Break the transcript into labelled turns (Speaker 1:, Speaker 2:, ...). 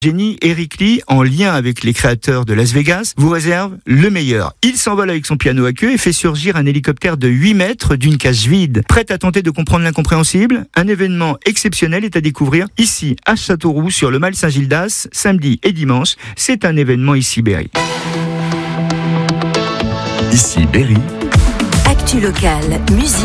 Speaker 1: Génie Eric Lee, en lien avec les créateurs de Las Vegas, vous réserve le meilleur. Il s'envole avec son piano à queue et fait surgir un hélicoptère de 8 mètres d'une cage vide. Prêt à tenter de comprendre l'incompréhensible ? Un événement exceptionnel est à découvrir ici à Châteauroux sur le Mail Saint-Gildas, samedi et dimanche. C'est un événement ici Berry.
Speaker 2: Ici Berry.
Speaker 3: Actu locale, musique.